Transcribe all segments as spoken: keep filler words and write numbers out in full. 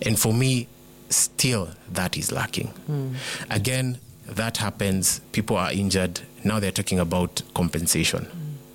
And for me, still that is lacking. Mm. Again, that happens, people are injured, now they're talking about compensation.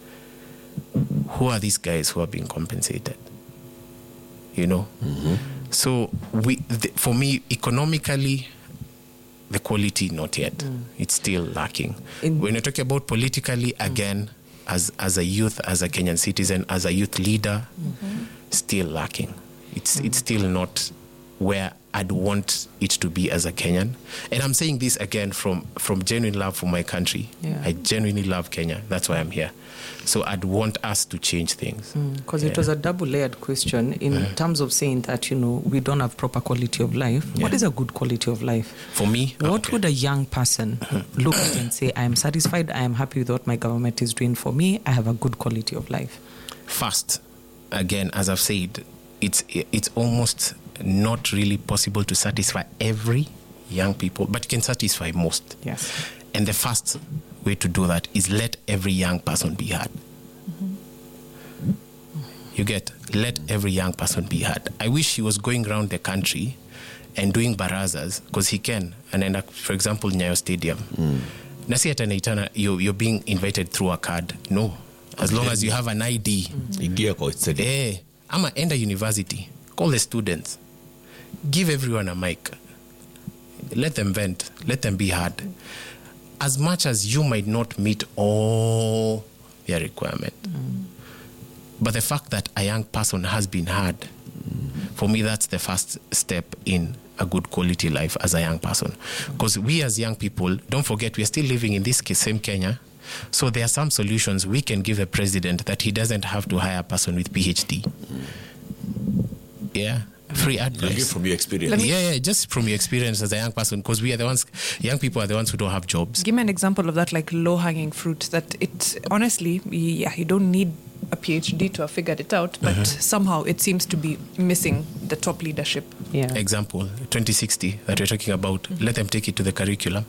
Mm. Who are these guys who are being compensated? You know? Mm-hmm. So we, the, for me, economically, the quality not yet. Mm. It's still lacking. In- when you're talking about politically, mm. again, as as a youth, as a Kenyan citizen, as a youth leader, mm-hmm. still lacking. It's mm. it's still not where I'd want it to be as a Kenyan. And I'm saying this again from, from genuine love for my country. Yeah. I genuinely love Kenya. That's why I'm here. So I'd want us to change things. Because mm, yeah. it was a double-layered question in uh-huh. terms of saying that, you know, we don't have proper quality of life. Yeah. What is a good quality of life? For me? What okay. would a young person look at and say, I am satisfied, I am happy with what my government is doing for me, I have a good quality of life? First, again, as I've said, it's it's almost not really possible to satisfy every young people, but you can satisfy most. Yes. And the first way to do that is let every young person be heard. Mm-hmm. You get, let every young person be heard. I wish he was going around the country and doing barazas, because he can. And then, for example, Nyayo Stadium. Mm. Nasi hata naitana, you're, you're being invited through a card. No. As long as you have an I D. Mm-hmm. Eh, ama enda university. Call the students. Give everyone a mic. Let them vent. Let them be heard. As much as you might not meet all their requirements. Mm. But the fact that a young person has been heard, mm. for me, that's the first step in a good quality life as a young person. Because mm. we as young people, don't forget, we are still living in this same Kenya. So there are some solutions we can give the president that he doesn't have to hire a person with P H D. Mm. Yeah. Free advice. From your experience. Yeah, yeah, just from your experience as a young person, because we are the ones, young people are the ones who don't have jobs. Give me an example of that, like low-hanging fruit, that it, honestly, yeah, you don't need a P H D to have figured it out, but uh-huh. somehow it seems to be missing the top leadership. Yeah. Example, twenty sixty that we're talking about, mm-hmm. let them take it to the curriculum.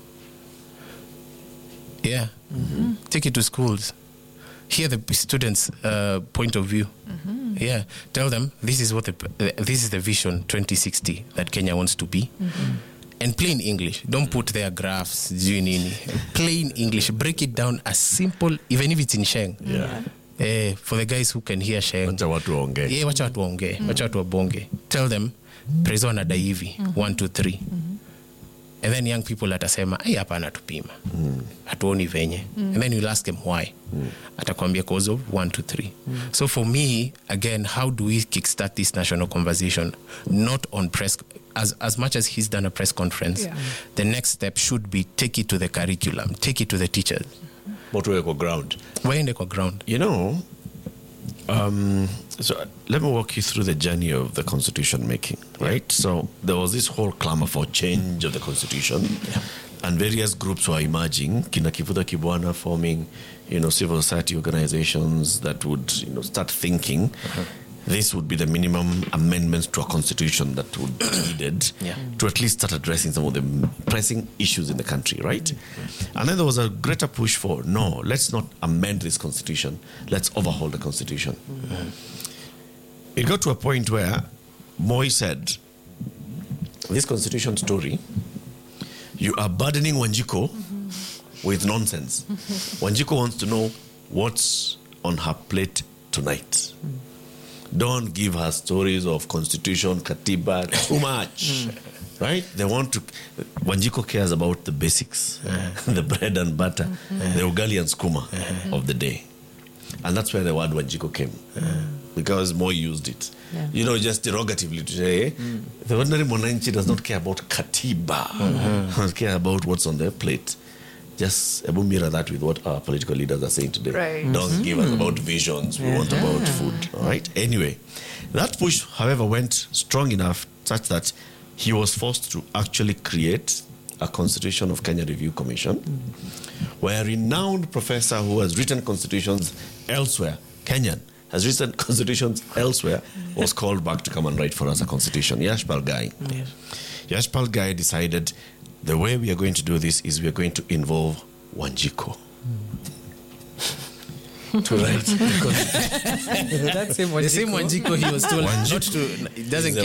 Yeah. Mm-hmm. Take it to schools. Hear the students' uh, point of view. Mm-hmm. Yeah, tell them this is what the uh, this is the vision twenty sixty that Kenya wants to be, mm-hmm. and plain English. Don't put their graphs. Plain English. Break it down as simple, even if it's in Sheng. Yeah. Uh, for the guys who can hear Sheng. Wacha watu waongee. Yeah, wacha watu waongee. Wacha watu wabonge. Tell them, prezo anadai hivi, one, two, three. Mm-hmm. And then young people atasema, ai hapa anatupima. Mm. Hatuoni venye. Mm. And then you'll ask them why. Mm. Atakwambia cause of one, two, three. Mm. So for me, again, how do we kickstart this national conversation? Not on press, as as much as he's done a press conference, yeah. the next step should be take it to the curriculum, take it to the teachers. What way go ground? Where in the ground? You know, um, so let me walk you through the journey of the constitution making, right? Yeah. So there was this whole clamor for change of the constitution, yeah. and various groups were emerging. Kina Kivuta Kibwana forming, you know, civil society organizations that would, you know, start thinking uh-huh. this would be the minimum amendments to a constitution that would be needed yeah. to at least start addressing some of the pressing issues in the country, right? Mm-hmm. And then there was a greater push for, no, let's not amend this constitution. Let's overhaul the constitution. Mm-hmm. It got to a point where Moi said, this constitution story, you are burdening Wanjiku mm-hmm. with nonsense. Wanjiku wants to know what's on her plate tonight. Mm. Don't give her stories of constitution, katiba, too much. Mm. Right? They want to... Wanjiku cares about the basics, uh-huh. the bread and butter, uh-huh. the ugali and skuma uh-huh. of the day. And that's where the word Wanjiku came. Uh-huh. Because Moi used it. Yeah. You know, just derogatively to say, mm. the ordinary Mwananchi does not care about katiba. Mm-hmm. Doesn't care about what's on their plate. Just Ebu mirror that with what our political leaders are saying today. Right. Don't mm-hmm. give us about visions. We yeah. want about food. All right? Anyway, that push, however, went strong enough such that he was forced to actually create a Constitution of Kenya Review Commission, mm-hmm. where a renowned professor who has written constitutions elsewhere, Kenyan, has written constitutions elsewhere, was called back to come and write for us a constitution. Yashpal Gai. Yes. Yashpal Gai decided the way we are going to do this is we are going to involve Wanjiku. Mm. to write. That same Wanjiku. The same Wanjiku he was told Wanjiku not to, it doesn't